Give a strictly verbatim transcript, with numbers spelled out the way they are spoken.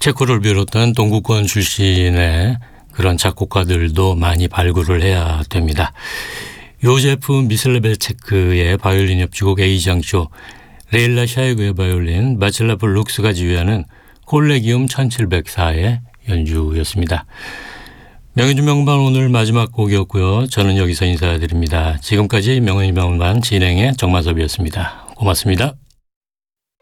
체코를 비롯한 동구권 출신의 그런 작곡가들도 많이 발굴을 해야 됩니다. 요제프 미슬레베체크의 바이올린 협주곡 A장조, 레일라 샤이그의 바이올린, 바칠라프 룩스가 지휘하는 콜레기움 천칠백사의 연주였습니다. 명예준 명반 오늘 마지막 곡이었고요. 저는 여기서 인사드립니다. 지금까지 명예준 명반 진행의 정만섭이었습니다. 고맙습니다.